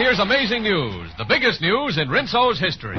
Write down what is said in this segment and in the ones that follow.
here's amazing news, the biggest news in Rinso's history.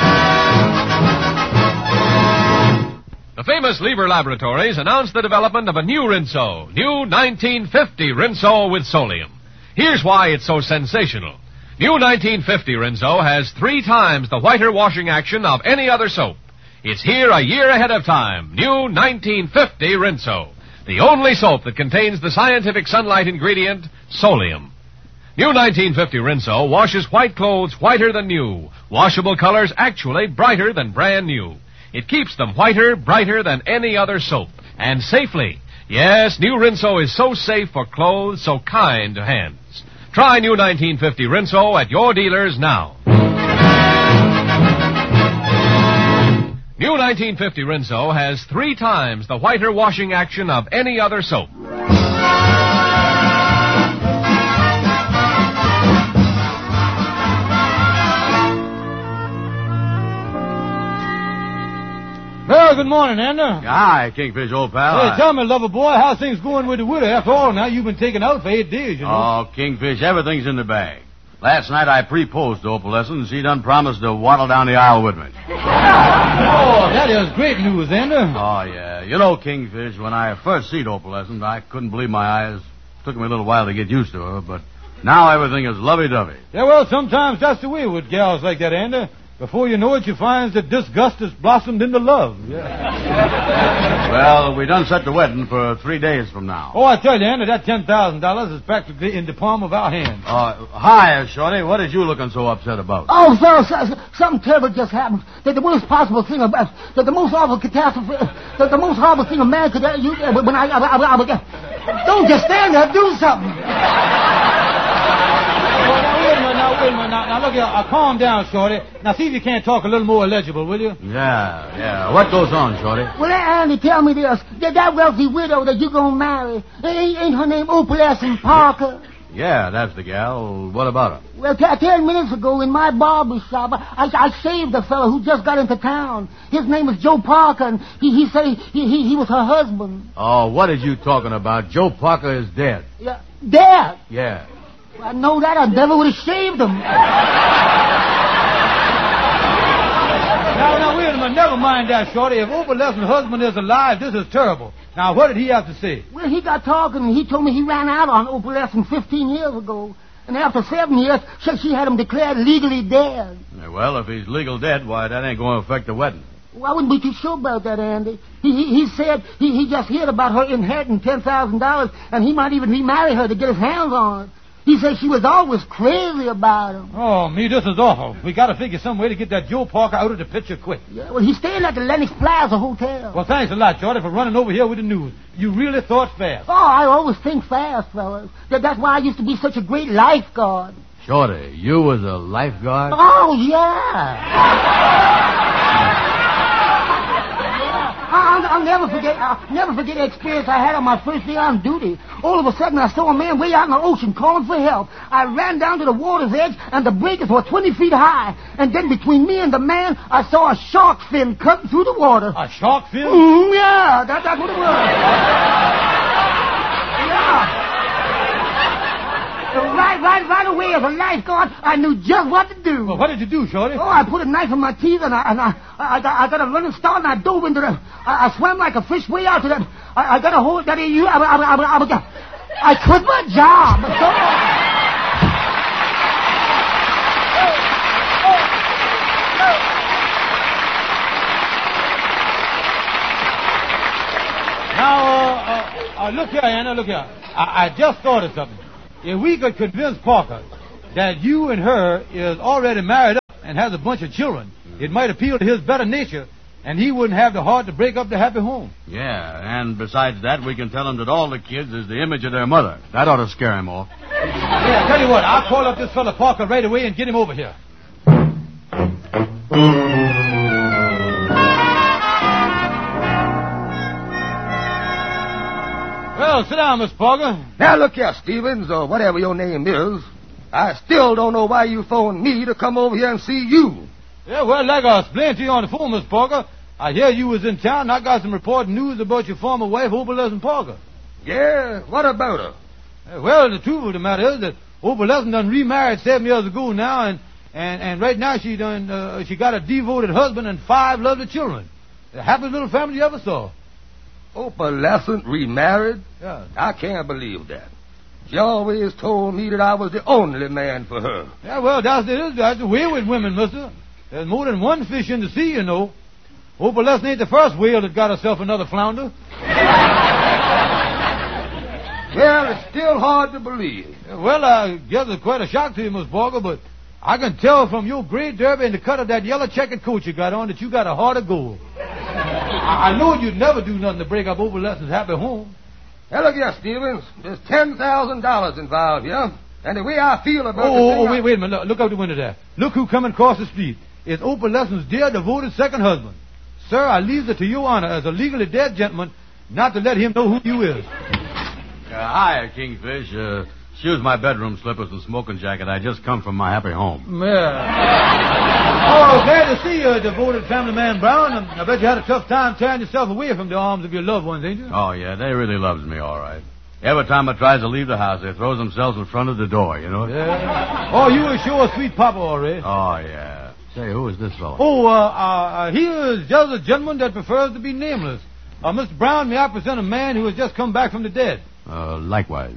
The famous Lever Laboratories announced the development of a new Rinso, new 1950 Rinso with Solium. Here's why it's so sensational. New 1950 Rinso has 3 times the whiter washing action of any other soap. It's here a year ahead of time. New 1950 Rinso, the only soap that contains the scientific sunlight ingredient, Solium. New 1950 Rinso washes white clothes whiter than new. Washable colors actually brighter than brand new. It keeps them whiter, brighter than any other soap. And safely. Yes, new Rinso is so safe for clothes, so kind to hands. Try new 1950 Rinso at your dealers now. New 1950 Rinso has 3 times the whiter washing action of any other soap. Well, good morning, Ender. Hi, Kingfish, old pal. Hey, tell me, lover boy, how's things going with the widow? After all, now you've been taken out for 8 days, you know. Oh, Kingfish, everything's in the bag. Last night I proposed to Opalescent, and she done promised to waddle down the aisle with me. Oh, that is great news, Ender. Oh, yeah. You know, Kingfish, when I first seen Opalescent, I couldn't believe my eyes. Took me a little while to get used to her, but now everything is lovey-dovey. Yeah, well, sometimes that's the way with gals like that, Ender. Before you know it, you find that disgust has blossomed into love. Yeah. Well, we done set the wedding for 3 days from now. Oh, I tell you, Ender, that $10,000 is practically in the palm of our hands. Hi, Shorty. What is you looking so upset about? Oh, fellas, something terrible just happened. That the worst possible thing about, that the most awful catastrophe, that the most horrible thing a man could ever, when don't just stand there, do something. Wait a minute. Now, look here. Calm down, Shorty. Now, see if you can't talk a little more legible, will you? Yeah. What goes on, Shorty? Well, Andy, tell me this. That wealthy widow that you're going to marry, ain't her name Opalescent Parker? Yeah, that's the gal. What about her? Well, 10 minutes ago in my barber shop, I saved a fellow who just got into town. His name is Joe Parker, and he said he was her husband. Oh, what are you talking about? Joe Parker is dead. Yeah, dead? Yeah. I know that. I never would have shaved him. Now, wait a minute. Never mind that, Shorty. If Opalescent's husband is alive, this is terrible. Now, what did he have to say? Well, he got talking, and he told me he ran out on Opalescent 15 years ago. And after 7 years, she had him declared legally dead. Yeah, well, if he's legal dead, why, that ain't going to affect the wedding. Well, I wouldn't be too sure about that, Andy. He said he just heard about her inheriting $10,000, and he might even remarry her to get his hands on it. He said she was always crazy about him. Oh, me, this is awful. We got to figure some way to get that Joe Parker out of the picture quick. Yeah, well, he's staying at the Lennox Plaza Hotel. Well, thanks a lot, Shorty, for running over here with the news. You really thought fast. Oh, I always think fast, fellas. That's why I used to be such a great lifeguard. Shorty, you was a lifeguard? Oh, yeah. I'll never forget the experience I had on my first day on duty. All of a sudden, I saw a man way out in the ocean calling for help. I ran down to the water's edge, and the breakers were 20 feet high. And then between me and the man, I saw a shark fin cutting through the water. A shark fin? Yeah, that's what it was. Yeah. Right away, as a lifeguard, I knew just what to do. Well, what did you do, Shorty? Oh, I put a knife in my teeth, and I got a running start, and I dove into the... I swam like a fish way out to that... I got a hold... I quit my job. Now, look here, Anna, look here. I just thought of something. If we could convince Parker that you and her is already married up and has a bunch of children, it might appeal to his better nature, and he wouldn't have the heart to break up the happy home. Yeah, and besides that, we can tell him that all the kids is the image of their mother. That ought to scare him off. Yeah, tell you what, I'll call up this fella Parker right away and get him over here. Well, sit down, Miss Parker. Now, look here, Stevens, or whatever your name is. I still don't know why you phoned me to come over here and see you. Yeah, well, like I explained to you on the phone, Miss Parker, I hear you was in town, and I got some important news about your former wife, Opalescent Parker. Yeah? What about her? Well, the truth of the matter is that Opalescent done remarried 7 years ago now, and right now she got a devoted husband and 5 lovely children. The happiest little family you ever saw. Opalescent remarried? Yeah. I can't believe that. She always told me that I was the only man for her. Yeah, well, that's the way with women, mister. There's more than one fish in the sea, you know. Opalescent ain't the first whale that got herself another flounder. Well, it's still hard to believe. Well, I guess it's quite a shock to you, Miss Parker, but I can tell from your gray derby and the cut of that yellow checkered coat you got on that you got a heart of gold. I know you'd never do nothing to break up Opalescent's happy home. Now, look here, Stevens. There's $10,000 involved here. And the way I feel about wait a minute. Look out the window there. Look who coming across the street. It's Opalescent's dear, devoted second husband. Sir, I leave it to your honor as a legally dead gentleman not to let him know who you is. Hi, Kingfish. Excuse my bedroom slippers and smoking jacket. I just come from my happy home. Yeah. Oh, glad to see you, devoted family man Brown. I bet you had a tough time tearing yourself away from the arms of your loved ones, ain't you? Oh, yeah, they really loves me, all right. Every time I tries to leave the house, they throws themselves in front of the door, you know? Yeah. Oh, you were sure a sweet papa, all right. Oh, yeah. Say, who is this fellow? He is just a gentleman that prefers to be nameless. Mr. Brown, may I present a man who has just come back from the dead? Likewise.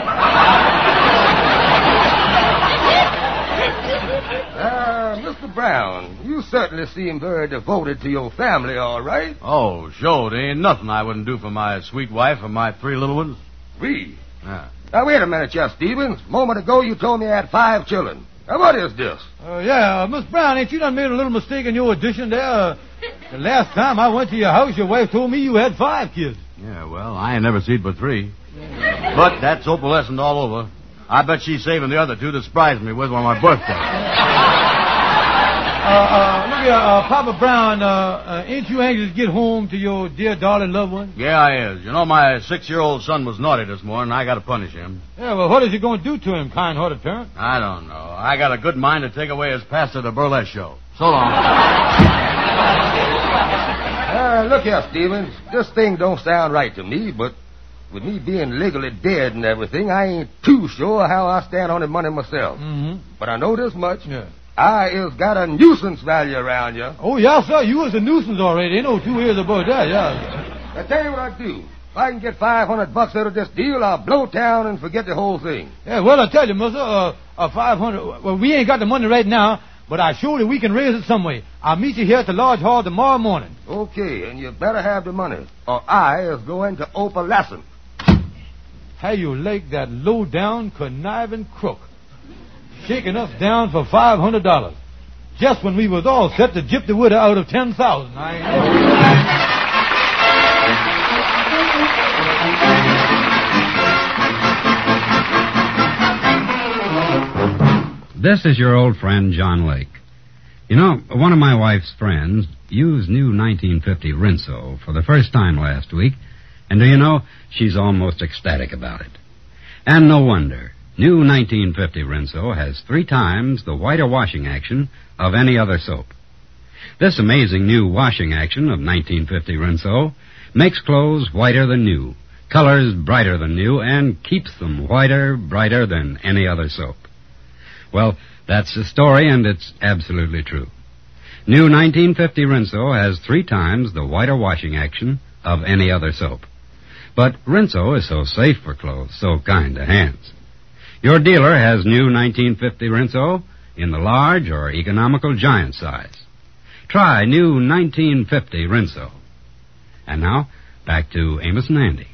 Mr. Brown, you certainly seem very devoted to your family, all right? Oh, sure. There ain't nothing I wouldn't do for my sweet wife and my 3 little ones. 3? Yeah. Now, wait a minute, Jeff Stevens. A moment ago, you told me I had 5 children. Now, what is this? Miss Brown, ain't you done made a little mistake in your addition there? The last time I went to your house, your wife told me you had 5 kids. Yeah, well, I ain't never seen but 3. But that's Opalescent all over. I bet she's saving the other 2 to surprise me with on my birthday. Look here, Papa Brown, ain't you anxious to get home to your dear, darling loved one? Yeah, I is. You know, my 6-year-old son was naughty this morning. I got to punish him. Yeah, well, what is you going to do to him, kind-hearted parent? I don't know. I got a good mind to take away his pass to the burlesque show. So long. Look here, Stevens. This thing don't sound right to me, but with me being legally dead and everything, I ain't too sure how I stand on the money myself. Mm-hmm. But I know this much. Yeah. I is got a nuisance value around you. Oh, yeah, sir. You was a nuisance already. Ain't no 2 years about that, yeah. I tell you what I do. If I can get $500 out of this deal, I'll blow town and forget the whole thing. Yeah, well, I tell you, mister, 500. Well, we ain't got the money right now, but I surely we can raise it some way. I'll meet you here at the Lodge Hall tomorrow morning. Okay, and you better have the money, or I is going to Opalescent. How you like that low-down, conniving crook? Shaking us down for $500. Just when we was all set to gyp the widow out of 10,000. This is your old friend, John Lake. You know, one of my wife's friends used new 1950 Rinso for the first time last week, and do you know, she's almost ecstatic about it. And no wonder. New 1950 Rinso has 3 times the whiter washing action of any other soap. This amazing new washing action of 1950 Rinso makes clothes whiter than new, colors brighter than new, and keeps them whiter, brighter than any other soap. Well, that's the story, and it's absolutely true. New 1950 Rinso has 3 times the whiter washing action of any other soap. But Rinso is so safe for clothes, so kind to hands. Your dealer has new 1950 Rinso in the large or economical giant size. Try new 1950 Rinso. And now, back to Amos and Andy.